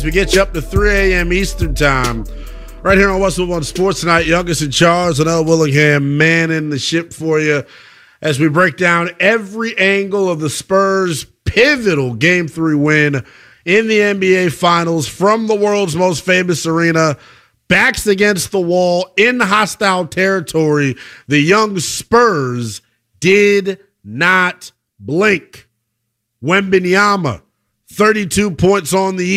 We get you up to 3 a.m. Eastern Time. Right here on Westwood One Sports tonight, Youngest and Charles and L. Willingham manning the ship for you as we break down every angle of the Spurs' pivotal Game 3 win in the NBA Finals from the world's most famous arena, backs against the wall in hostile territory. The young Spurs did not blink. Wembanyama, 32 points on the